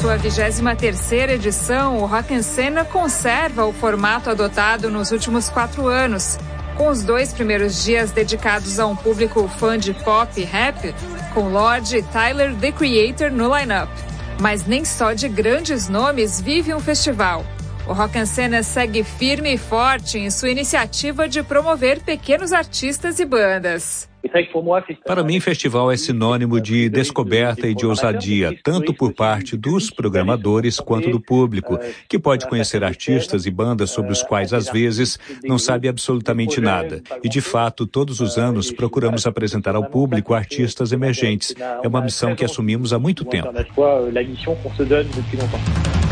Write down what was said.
sua 23ª edição, o Rock en Scena conserva o formato adotado nos últimos 4 anos, com os 2 primeiros dias dedicados a um público fã de pop e rap, com Lorde e Tyler, The Creator, no line-up. Mas nem só de grandes nomes vive um festival. O Rock en Scena segue firme e forte em sua iniciativa de promover pequenos artistas e bandas. Para mim, festival é sinônimo de descoberta e de ousadia, tanto por parte dos programadores quanto do público, que pode conhecer artistas e bandas sobre os quais, às vezes, não sabe absolutamente nada. E, de fato, todos os anos procuramos apresentar ao público artistas emergentes. É uma missão que assumimos há muito tempo.